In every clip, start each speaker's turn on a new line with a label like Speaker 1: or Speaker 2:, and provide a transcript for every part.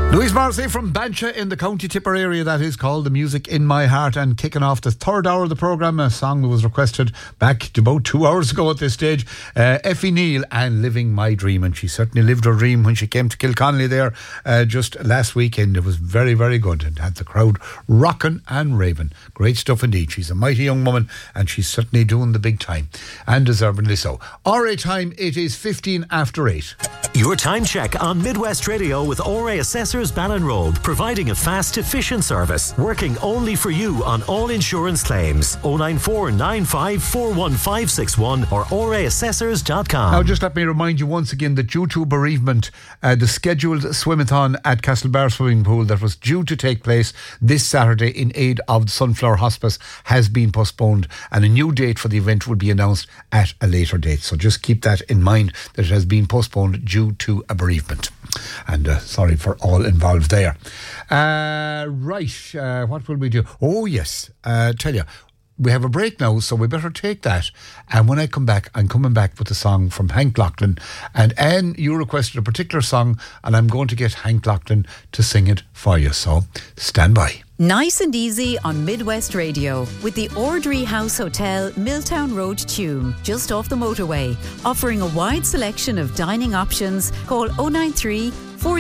Speaker 1: Louise Morrissey from Bancha in the County Tipper area, that is, called The Music in My Heart, and kicking off the third hour of the programme, a song that was requested back about 2 hours ago at this stage, Effie Neal and Living My Dream. And she certainly lived her dream when she came to Kilconnelly there just last weekend. It was very, very good and had the crowd rocking and raving. Great stuff indeed. She's a mighty young woman and she's certainly doing the big time, and deservedly so. RA time, it is 15 after 8.
Speaker 2: Your time check on Midwest Radio with RA Assessors Ballinroad, providing a fast, efficient service, working only for you on all insurance claims. 094 95 41561 or raassessors.com.
Speaker 1: Now, just let me remind you once again that due to bereavement, the scheduled swimathon at Castlebar Swimming Pool that was due to take place this Saturday in aid of the Sunflower Hospice has been postponed, and a new date for the event will be announced at a later date. So just keep that in mind, that it has been postponed due to a bereavement. And sorry for all involved there. What will we do? Oh yes, tell you, we have a break now, so we better take that. And when I come back, I'm coming back with a song from Hank Lachlan. And Anne, you requested a particular song, and I'm going to get Hank Lachlan to sing it for you. So stand by.
Speaker 3: Nice and easy on Midwest Radio with the Ordry House Hotel, Milltown Road, Tuam, just off the motorway. Offering a wide selection of dining options. Call 093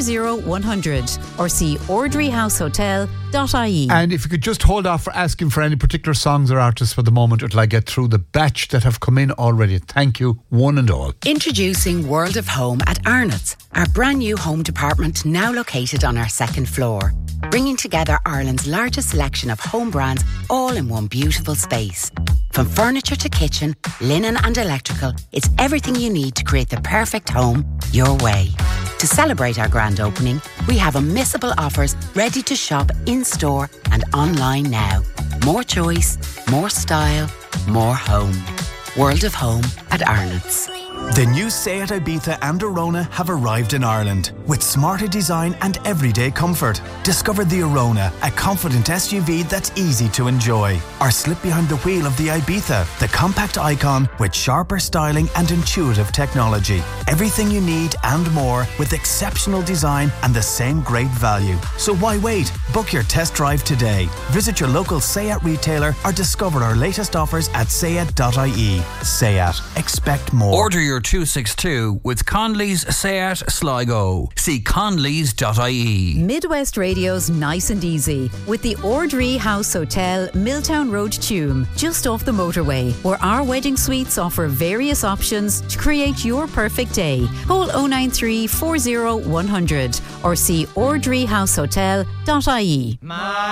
Speaker 3: 40100 or see ordryhousehotel.ie.
Speaker 1: And if you could just hold off for asking for any particular songs or artists for the moment until I get through the batch that have come in already. Thank you, one and all.
Speaker 4: Introducing World of Home at Arnott's, our brand new home department now located on our second floor. Bringing together Ireland's largest selection of home brands all in one beautiful space. From furniture to kitchen, linen and electrical, it's everything you need to create the perfect home your way. To celebrate our grand opening, we have unmissable offers ready to shop in-store and online now. More choice, more style, more home. World of Home at Arnott's.
Speaker 5: The new Seat Ibiza and Arona have arrived in Ireland with smarter design and everyday comfort. Discover the Arona, a confident SUV that's easy to enjoy. Or slip behind the wheel of the Ibiza, the compact icon with sharper styling and intuitive technology. Everything you need and more with exceptional design and the same great value. So why wait? Book your test drive today. Visit your local Seat retailer or discover our latest offers at seat.ie. Seat. Expect more.
Speaker 6: Order your 262 with Conley's Seat Sligo. See conleys.ie.
Speaker 3: Midwest Radio's Nice and Easy with the Ordry House Hotel, Milltown Road, Tuam, just off the motorway, where our wedding suites offer various options to create your perfect day. Call 093 40100 or see ordryhousehotel.ie.